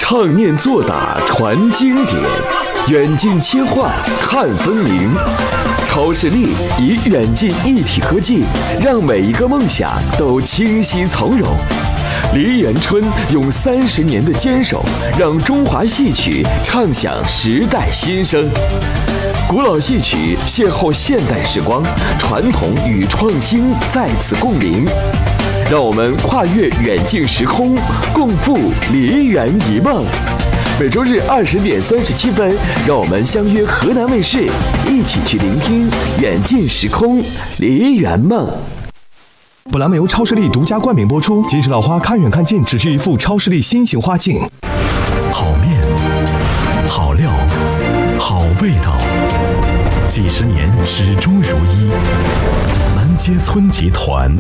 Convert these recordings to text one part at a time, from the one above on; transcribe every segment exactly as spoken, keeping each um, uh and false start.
唱念做打传经典，远近切换看分明。超视力以远近一体科技，让每一个梦想都清晰从容。梨园春用三十年的坚守，让中华戏曲唱响时代新声。古老戏曲邂逅现代时光，传统与创新在此共鸣。让我们跨越远近时空，共赴梨园一梦。每周日二十点三十七分，让我们相约河南卫视，一起去聆听远近时空梨园梦。 本栏目由超视力独家冠名播出。金石老花看远看近，只需一副超视力新型花镜。 好面，好料，好味道，几十年始终如一。南街村集团。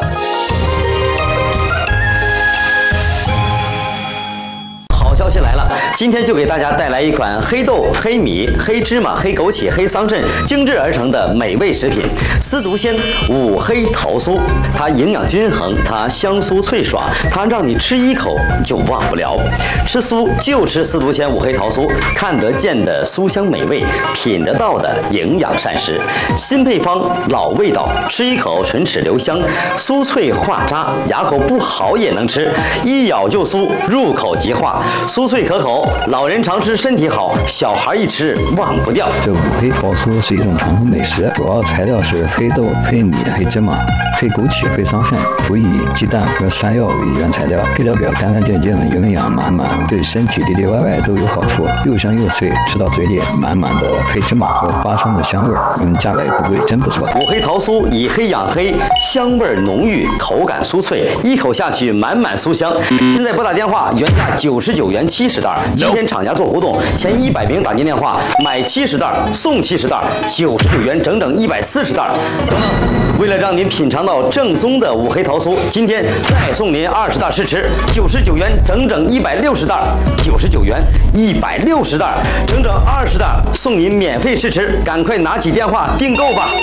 好消息来了！今天就给大家带来一款黑豆、黑米、黑芝麻、黑枸杞、黑桑葚精制而成的美味食品——司独鲜五黑桃酥。它营养均衡，它香酥脆爽，它让你吃一口就忘不了。吃酥就吃司独鲜五黑桃酥，看得见的酥香美味，品得到的营养膳食。新配方，老味道，吃一口唇齿留香，酥脆化渣，牙口不好也能吃，一咬就酥，入口即化。酥脆可口，老人常吃身体好，小孩一吃忘不掉。 这五黑桃酥是一种传统美食，主要材料是黑豆、黑米、黑芝麻、黑枸杞、黑桑葚，辅以鸡蛋和山药为原材料，配料表干干净净，营养满满，对身体里里外外都有好处，又香又脆，吃到嘴里满满的黑芝麻和花生的香味儿，嗯，价格也不贵，真不错。 五黑桃酥以黑养黑，香味浓郁，口感酥脆，一口下去满满酥香。现在拨打电话，原价九十九元七十袋，今天厂家做活动，前一百名打进电话买七十袋送七十袋，九十九元整整一百四十袋。等等，为了让您品尝到正宗的五黑桃酥，今天再送您二十袋试吃，九十九元整整一百六十袋，九十九元一百六十袋，整整二十袋送您免费试吃，赶快拿起电话订购吧。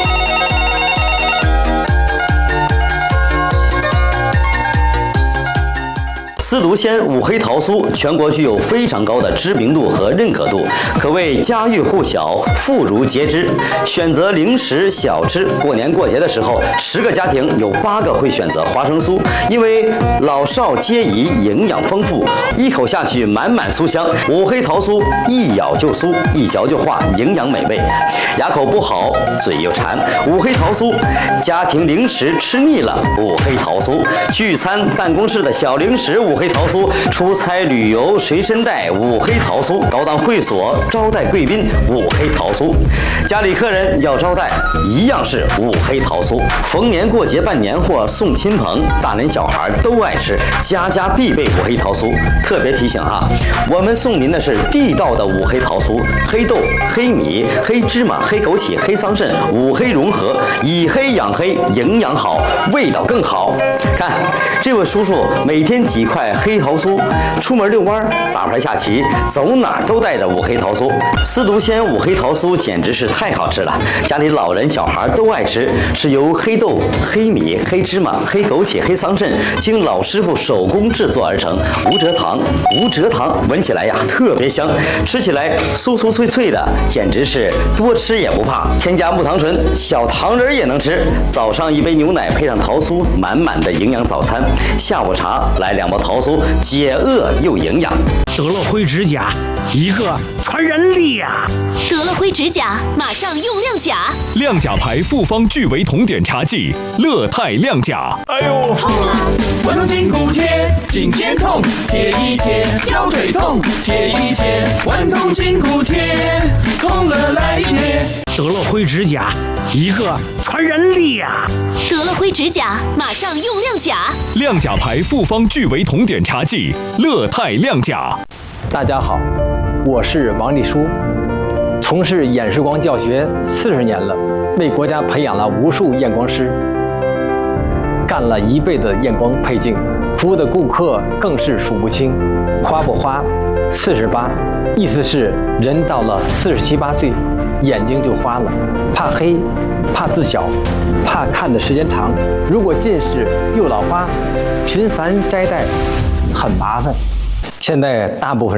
司独鲜五黑桃酥全国具有非常高的知名度和认可度，可谓家喻户晓、妇孺皆知。选择零食小吃，过年过节的时候，十个家庭有八个会选择花生酥，因为老少皆宜，营养丰富，一口下去满满酥香。五黑桃酥一咬就酥，一嚼就化，营养美味。牙口不好，嘴又馋，五黑桃酥。家庭零食吃腻了，五黑桃酥。聚餐办公室的小零食，五黑桃酥；出差旅游随身带，五黑桃酥；高档会所招待贵宾，五黑桃酥；家里客人要招待，一样是五黑桃酥。逢年过节办年货送亲朋，大人小孩都爱吃，家家必备五黑桃酥。特别提醒哈，我们送您的是地道的五黑桃酥，黑豆、黑米、黑芝麻、黑枸杞、黑桑葚，五黑融合，以黑养黑，营养好，味道更好。看这位叔叔每天几块黑桃酥，出门遛弯、打牌下棋，走哪儿都带着五黑桃酥。司独鲜五黑桃酥简直是太好吃了，家里老人小孩都爱吃，是由黑豆、黑米、黑芝麻、黑枸杞、黑桑葚经老师傅手工制作而成，无蔗糖，无蔗糖，闻起来呀特别香，吃起来酥酥脆脆的，简直是多吃也不怕。添加木糖醇，小糖人也能吃。早上一杯牛奶配上桃酥，满满的营养早餐。下午茶来两包桃酥，解饿又营养。 得了灰指甲，一个传染力呀！ 得了灰指甲，马上用亮甲。 亮甲牌复方聚维酮碘茶剂，乐泰亮甲。 哎呦，痛啊！滚动筋骨贴，颈肩痛，贴一贴；腰腿痛，贴一贴。滚动筋骨贴，痛了来一贴。 得了灰指甲，一个传染力呀！ 得了灰指甲，马上用亮甲。 亮甲牌复方聚维酮碘茶剂，乐泰亮甲。 大家好，我是王立书，从事演示光教学四十年了，为国家培养了无数验光师，干了一辈子验光配镜，服务的顾客更是数不清。花不花，四十八，意思是人到了四十七八岁，眼睛就花了，怕黑，怕字小，怕看的时间长。如果近视又老花，频繁摘戴很麻烦。现在大部分